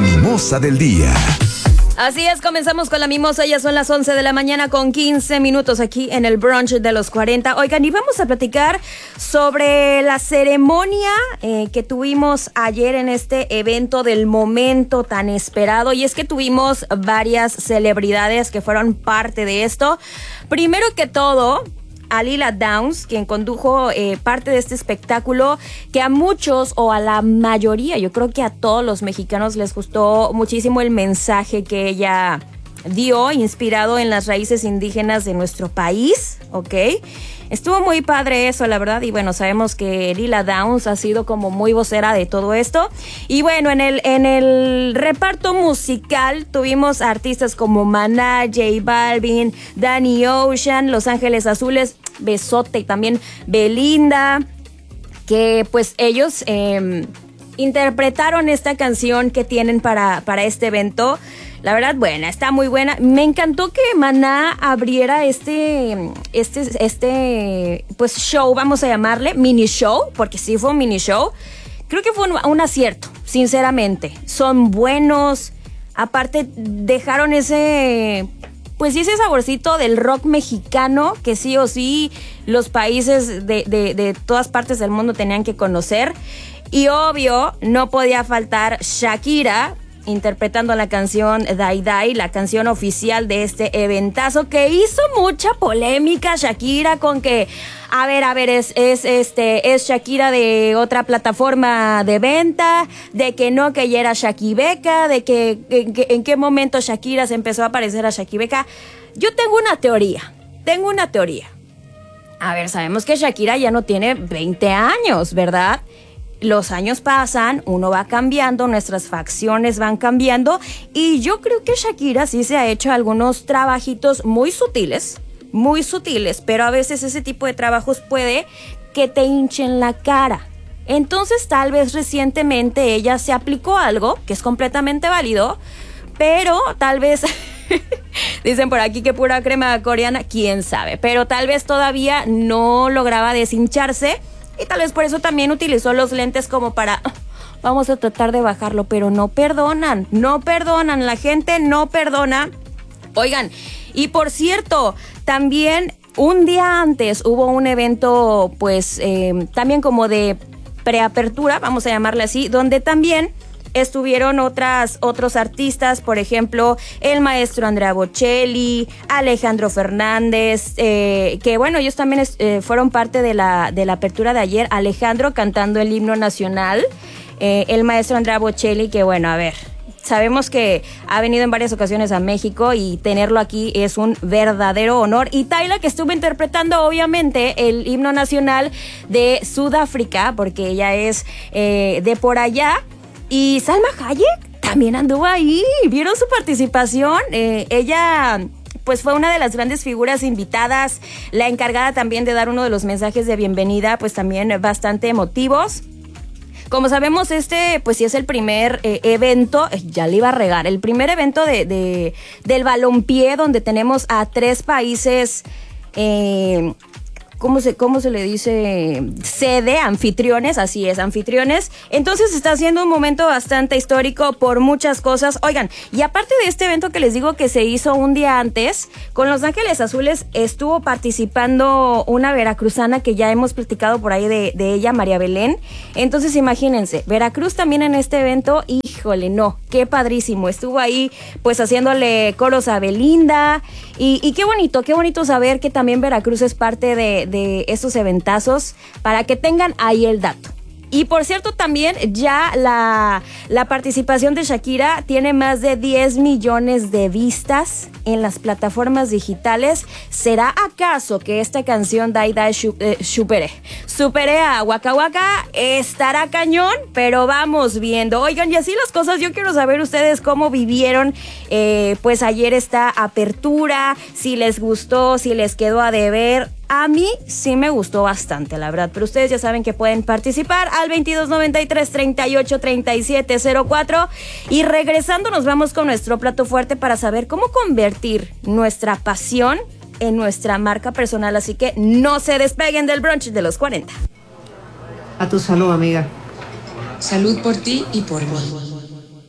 mimosa del día. Así es, comenzamos con la mimosa, ya son las 11 de la mañana con 15 minutos aquí en el brunch de los 40. Oigan, y vamos a platicar sobre la ceremonia que tuvimos ayer en este evento del momento tan esperado. Y es que tuvimos varias celebridades que fueron parte de esto. Primero que todo, Lila Downs, quien condujo parte de este espectáculo que a muchos o a la mayoría, yo creo que a todos los mexicanos les gustó muchísimo el mensaje que ella dio, inspirado en las raíces indígenas de nuestro país, ¿ok? Estuvo muy padre eso, la verdad, y bueno, sabemos que Lila Downs ha sido como muy vocera de todo esto. Y bueno, en el reparto musical tuvimos artistas como Maná, J Balvin, Danny Ocean, Los Ángeles Azules, Besote y también Belinda, que pues ellos interpretaron esta canción que tienen para este evento. La verdad, buena, está muy buena. Me encantó que Maná abriera este pues show, vamos a llamarle, mini show, porque sí fue un mini show. Creo que fue un acierto, sinceramente. Son buenos, aparte dejaron ese saborcito del rock mexicano que sí o sí los países de todas partes del mundo tenían que conocer. Y obvio, no podía faltar Shakira interpretando la canción Dai Dai, la canción oficial de este eventazo, que hizo mucha polémica Shakira con que, a ver, es Shakira de otra plataforma de venta, de que no, que ya era Shakibeca, de que en qué momento Shakira se empezó a parecer a Shakibeca. Yo tengo una teoría. A ver, sabemos que Shakira ya no tiene 20 años, ¿verdad? Los años pasan, uno va cambiando, nuestras facciones van cambiando y yo creo que Shakira sí se ha hecho algunos trabajitos muy sutiles, pero a veces ese tipo de trabajos puede que te hinchen la cara. Entonces tal vez recientemente ella se aplicó algo que es completamente válido, pero tal vez, dicen por aquí que pura crema coreana, quién sabe, pero tal vez todavía no lograba deshincharse. Y tal vez por eso también utilizó los lentes como para, vamos a tratar de bajarlo, pero no perdonan, la gente no perdona. Oigan, y por cierto, también un día antes hubo un evento, pues, también como de preapertura, vamos a llamarle así, donde también estuvieron otros artistas, por ejemplo, el maestro Andrea Bocelli, Alejandro Fernández, que bueno, ellos también fueron parte de la apertura de ayer. Alejandro cantando el himno nacional, el maestro Andrea Bocelli, que bueno, a ver, sabemos que ha venido en varias ocasiones a México y tenerlo aquí es un verdadero honor. Y Tyla, que estuvo interpretando obviamente el himno nacional de Sudáfrica, porque ella es de por allá. Y Salma Hayek también anduvo ahí. ¿Vieron su participación? Ella pues fue una de las grandes figuras invitadas, la encargada también de dar uno de los mensajes de bienvenida, pues también bastante emotivos. Como sabemos, pues sí es el primer evento, ya le iba a regar, el primer evento del balompié, donde tenemos a 3 países, ¿cómo se le dice? Sede, anfitriones, así es, anfitriones. Entonces está siendo un momento bastante histórico por muchas cosas. Oigan, y aparte de este evento que les digo que se hizo un día antes, con Los Ángeles Azules estuvo participando una veracruzana que ya hemos platicado por ahí de ella, María Belén. Entonces imagínense, Veracruz también en este evento, híjole, no, qué padrísimo. Estuvo ahí pues haciéndole coros a Belinda y qué bonito saber que también Veracruz es parte de estos eventazos, para que tengan ahí el dato. Y por cierto, también ya la participación de Shakira tiene más de 10 millones de vistas en las plataformas digitales. ¿Será acaso que esta canción Dai Dai supere a Waka Waka? Estará cañón, pero vamos viendo. Oigan, y así las cosas, yo quiero saber ustedes cómo vivieron pues ayer esta apertura, si les gustó, si les quedó a deber. A mí sí me gustó bastante, la verdad, pero ustedes ya saben que pueden participar al 2293-383704 y regresando nos vamos con nuestro plato fuerte para saber cómo convertir nuestra pasión en nuestra marca personal, así que no se despeguen del brunch de los 40. A tu salud, amiga. Salud por ti y por mí.